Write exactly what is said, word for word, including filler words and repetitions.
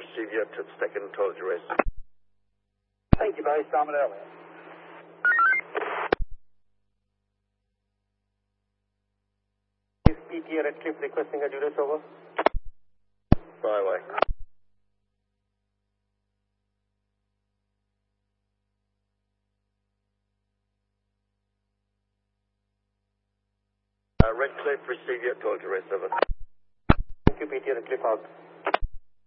receive you to second total address. Thank you, base. Armored Alley. P T A Redcliffe requesting a duress over. Fly away. Uh, Redcliffe, receive you total address over. Thank you, P T A Redcliffe out.